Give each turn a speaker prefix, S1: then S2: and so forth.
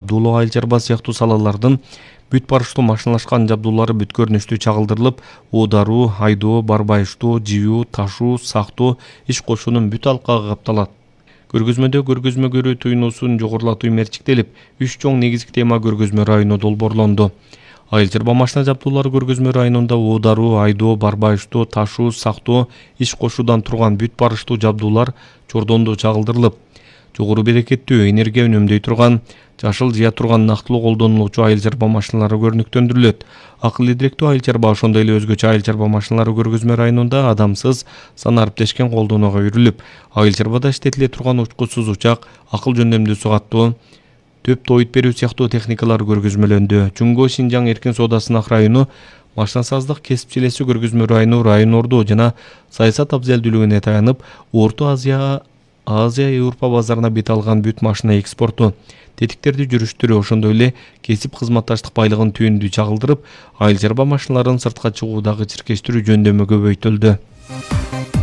S1: жабдуулоо, айыл чарба сыяктуу салалардын бүт барыштуу машиналашкан жабдуулары бүт көрүнүштүү чагылдырылып, оодаруу, айдоо, барбайыштуу, жибүү, ташуу, сактоо, иш кошуунун бүт алкагы капталат. Көргөзмөдө көргөзмө көрүү туюнуусун жогорулатуу мерчиктелип, 3 чоң негизги тема көргөзмө району долбоорлонду. Айыл чарба машина жабдуулары көргөзмө районунда оодаруу, айдоо, барбайыштуу, ташуу, сактоо, иш кошуудан турган бүт барыштуу жабдуулар чордондо чагылдырылып, жогору берекеттүү, энергия үнөмдөй турган, жашыл жыя турган нактылуу колдонулуучу айыл чарба машиналары көрүнүктөндүрүлөт. Акылы директүү айыл чарба, ошондой эле өзгөчө айыл чарба машиналары көргөзмө районунда адамсыз, санариптешкен колдонууга үйрүлүп, айыл чарбада иштетиле турган учкучсуз учак, акыл жөндөмдүү суу каттоо, төп тоют берүү сыяктуу техникалар көргөзмөлөндү. Чуңго Шинжаң эркин соода сынак району, машинасаздык кесипчилеси көргөзмө району, район орду жана саясат абзелдүүлүгүнө таянып, Орто Азия Европа базарына бет алган бүт машина экспорту, тетиктерди жүрүштүрүү, ошондой эле кесип кызматташтык байлыгын түйүндү чагылдырып, айыл чарба машиналарын сыртка чыгуудагы чиркештирүү жөндөмү көбөйтүлдү.